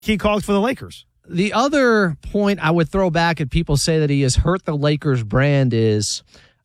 key cogs for the Lakers. The other point I would throw back at people say that he has hurt the Lakers brand is,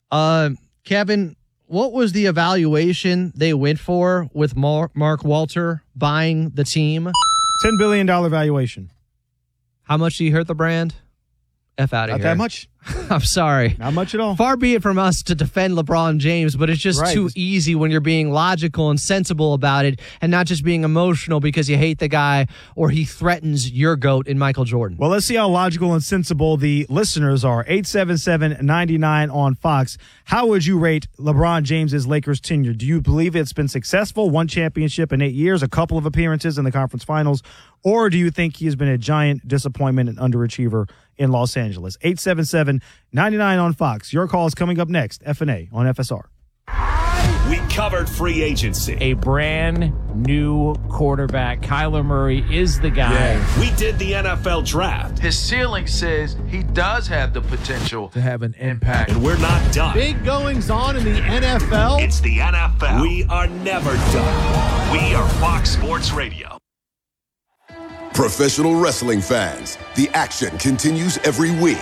Kevin, what was the evaluation they went for with Mark Walter buying the team? $10 billion valuation. How much did he hurt the brand? F out of Not here. that much. I'm sorry. Not much at all. Far be it from us to defend LeBron James, but it's just too easy when you're being logical and sensible about it and not just being emotional because you hate the guy or he threatens your GOAT in Michael Jordan. Well, let's see how logical and sensible the listeners are. 877-99 on Fox. How would you rate LeBron James's Lakers tenure? Do you believe it's been successful? One championship in 8 years, a couple of appearances in the conference finals, or do you think he has been a giant disappointment and underachiever in Los Angeles? 877-99 on Fox. Your call is coming up next. F&A on FSR. We covered free agency. A brand new quarterback. Kyler Murray is the guy. Yeah. We did the NFL draft. His ceiling says he does have the potential To have an impact. And we're not done. Big goings on in the NFL. It's the NFL. We are never done. We are Fox Sports Radio. Professional wrestling fans, the action continues every week.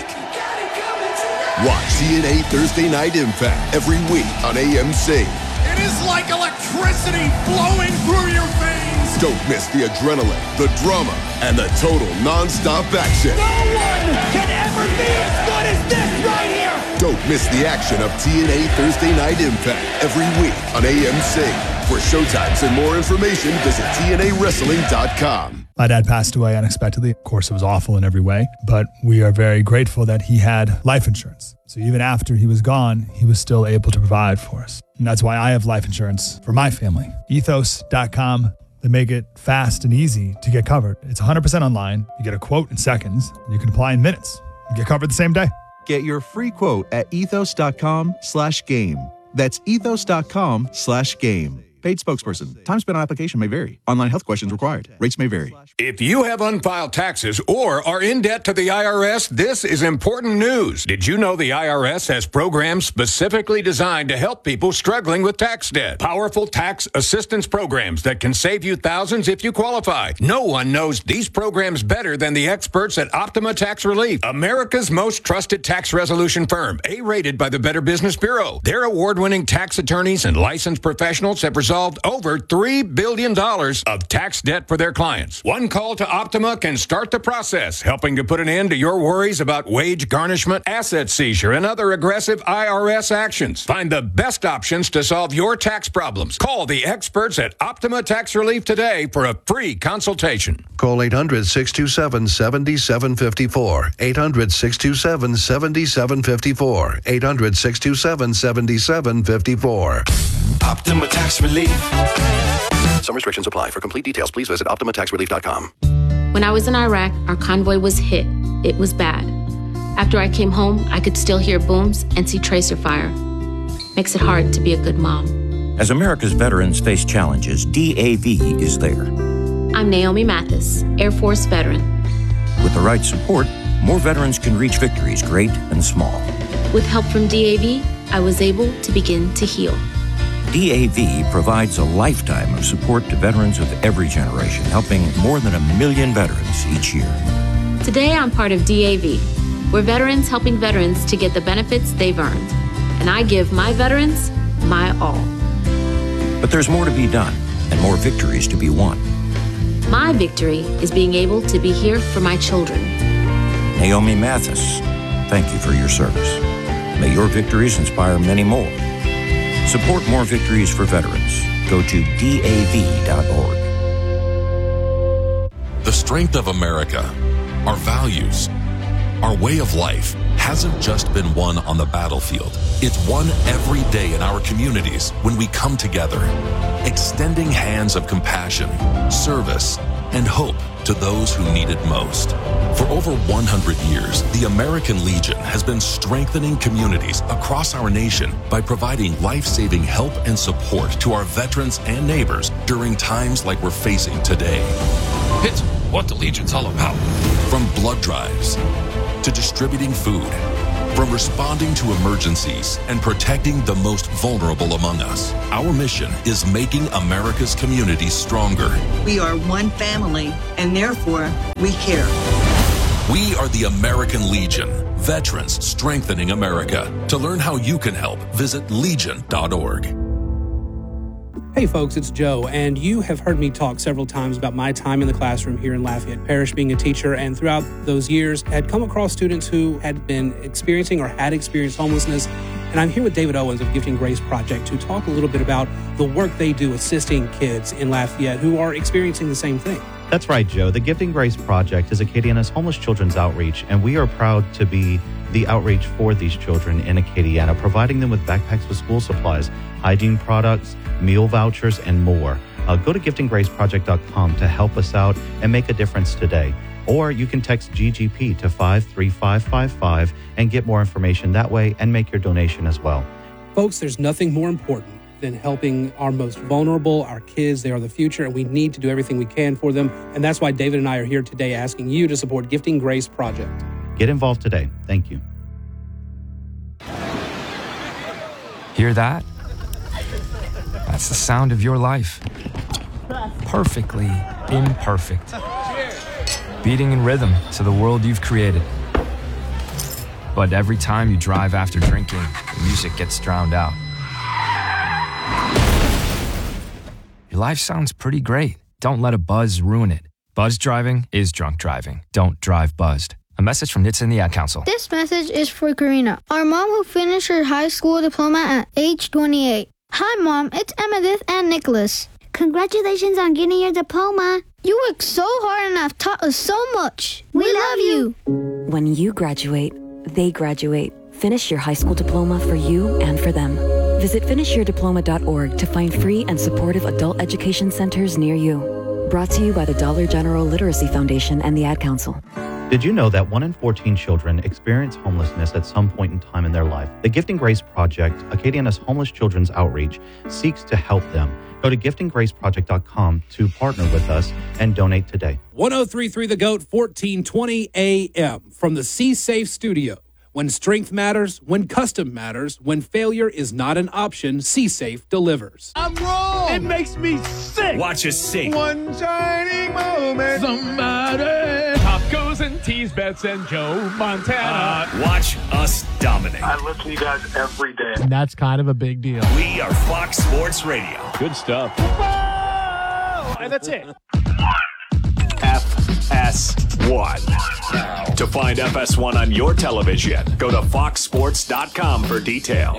Watch TNA Thursday Night Impact every week on AMC. It is like electricity flowing through your veins. Don't miss the adrenaline, the drama, and the total non-stop action. No one can ever be as good as this right here. Don't miss the action of TNA Thursday Night Impact every week on AMC. For showtimes and more information, visit TNAWrestling.com. My dad passed away unexpectedly. Of course, it was awful in every way, but we are very grateful that he had life insurance. So even after he was gone, he was still able to provide for us. And that's why I have life insurance for my family. Ethos.com. They make it fast and easy to get covered. It's 100% online. You get a quote in seconds. You can apply in minutes. You get covered the same day. Get your free quote at ethos.com/game. That's ethos.com/game. Paid spokesperson. Time spent on application may vary. Online health questions required. Rates may vary. If you have unfiled taxes or are in debt to the IRS, this is important news. Did you know the IRS has programs specifically designed to help people struggling with tax debt? Powerful tax assistance programs that can save you thousands if you qualify. No one knows these programs better than the experts at Optima Tax Relief, America's most trusted tax resolution firm, A-rated by the Better Business Bureau. Their award-winning tax attorneys and licensed professionals have resolved over $3 billion of tax debt for their clients. One call to Optima can start the process, helping to put an end to your worries about wage garnishment, asset seizure, and other aggressive IRS actions. Find the best options to solve your tax problems. Call the experts at Optima Tax Relief today for a free consultation. Call 800-627-7754. 800-627-7754. 800-627-7754. Optima Tax Relief. Some restrictions apply. For complete details, please visit OptimaTaxRelief.com. When I was in Iraq, our convoy was hit. It was bad. After I came home, I could still hear booms and see tracer fire. Makes it hard to be a good mom. As America's veterans face challenges, DAV is there. I'm Naomi Mathis, Air Force veteran. With the right support, more veterans can reach victories, great and small. With help from DAV, I was able to begin to heal. DAV provides a lifetime of support to veterans of every generation, helping more than 1 million veterans each year. Today, I'm part of DAV. We're veterans helping veterans to get the benefits they've earned. And I give my veterans my all. But there's more to be done and more victories to be won. My victory is being able to be here for my children. Naomi Mathis, thank you for your service. May your victories inspire many more. Support more victories for veterans. Go to DAV.org. The strength of America, our values, our way of life hasn't just been won on the battlefield. It's won every day in our communities when we come together, extending hands of compassion, service, and hope to those who need it most. For over 100 years, the American Legion has been strengthening communities across our nation by providing life-saving help and support to our veterans and neighbors during times like we're facing today. It's what the Legion's all about. From blood drives to distributing food From responding to emergencies and protecting the most vulnerable among us, our mission is making America's communities stronger. We are one family, and therefore, we care. We are the American Legion, veterans strengthening America. To learn how you can help, visit legion.org. Hey folks, it's Joe, and you have heard me talk several times about my time in the classroom here in Lafayette Parish being a teacher, and throughout those years had come across students who had been experiencing or had experienced homelessness. And I'm here with David Owens of Gifting Grace Project to talk a little bit about the work they do assisting kids in Lafayette who are experiencing the same thing. That's right, Joe. The Gifting Grace Project is Acadiana's homeless children's outreach, and we are proud to be the outreach for these children in Acadiana, providing them with backpacks with school supplies, hygiene products, meal vouchers, and more. Go to giftinggraceproject.com to help us out and make a difference today. Or you can text GGP to 53555 and get more information that way and make your donation as well. Folks, there's nothing more important than helping our most vulnerable, our kids. They are the future, and we need to do everything we can for them. And that's why David and I are here today asking you to support Gifting Grace Project. Get involved today. Thank you. Hear that? That's the sound of your life. Perfectly imperfect. Beating in rhythm to the world you've created. But every time you drive after drinking, the music gets drowned out. Your life sounds pretty great. Don't let a buzz ruin it. Buzz driving is drunk driving. Don't drive buzzed. A message from NHTSA and the Ad Council. This message is for Karina, our mom who finished her high school diploma at age 28. Hi, Mom. It's Emmettith and Nicholas. Congratulations on getting your diploma. You worked so hard and have taught us so much. We love you. When you graduate, they graduate. Finish your high school diploma for you and for them. Visit finishyourdiploma.org to find free and supportive adult education centers near you. Brought to you by the Dollar General Literacy Foundation and the Ad Council. Did you know that 1 in 14 children experience homelessness at some point in time in their life? The Gifting Grace Project, Acadiana's homeless children's outreach, seeks to help them. Go to giftinggraceproject.com to partner with us and donate today. 103.3 The Goat, 1420 AM from the C-Safe studio. When strength matters, when custom matters, when failure is not an option, C-Safe delivers. I'm wrong. It makes me sick. Watch us sing. One shining moment. Somebody. Tacos and teas, bets and Joe Montana. Watch us dominate. I listen to you guys every day. And that's kind of a big deal. We are Fox Sports Radio. Good stuff. Whoa! And that's it. FS1. To find FS1 on your television, go to foxsports.com for details.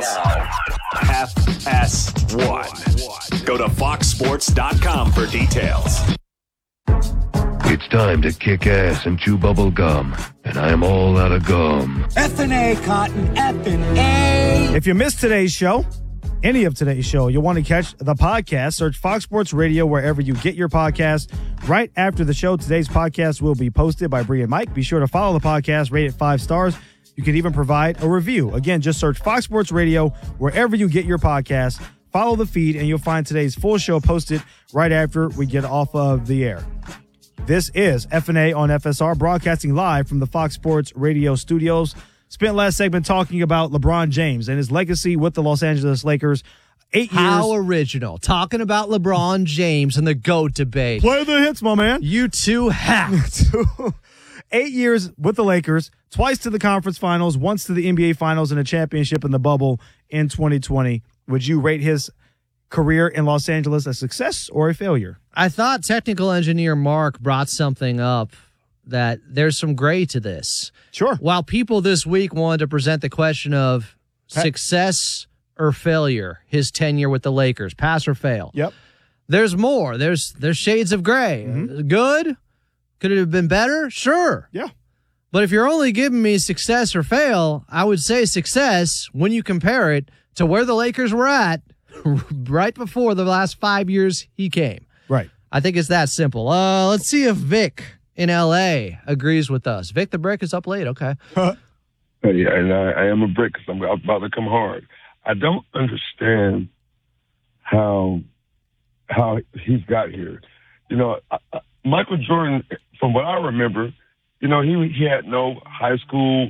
FS1. Go to foxsports.com for details. It's time to kick ass and chew bubble gum, and I am all out of gum. F&A, Cotton, F&A. If you missed today's show, any of today's show, you'll want to catch the podcast. Search Fox Sports Radio wherever you get your podcast. Right after the show, today's podcast will be posted by Bree and Mike. Be sure to follow the podcast, rate it 5 stars. You can even provide a review. Again, just search Fox Sports Radio wherever you get your podcast. Follow the feed, and you'll find today's full show posted right after we get off of the air. This is F&A on FSR, broadcasting live from the Fox Sports Radio studios. Spent last segment talking about LeBron James and his legacy with the Los Angeles Lakers. 8 years. How original. Talking about LeBron James and the GOAT debate. Play the hits, my man. You two have. 8 years with the Lakers, twice to the conference finals, once to the NBA finals, and a championship in the bubble in 2020. Would you rate his career in Los Angeles a success or a failure? I thought technical engineer Mark brought something up that there's some gray to this. Sure. While people this week wanted to present the question of success or failure, his tenure with the Lakers, pass or fail. Yep. There's more. There's shades of gray. Mm-hmm. Good? Could it have been better? Sure. Yeah. But if you're only giving me success or fail, I would say success when you compare it to where the Lakers were at right before the last 5 years he came. Right. I think it's that simple. Let's see if Vic in L.A. agrees with us. Vic the Brick is up late. Okay. Yeah, and I am a brick because I'm about to come hard. I don't understand how he's got here. You know, Michael Jordan, from what I remember, you know, he had no high school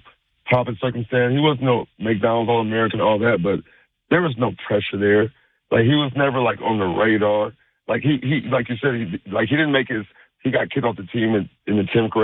pomp and circumstance. He was no McDonald's All-American, all that, but there was no pressure there. Like, he was never, like, on the radar. Like, he like you said, he didn't make he got kicked off the team in the 10th grade.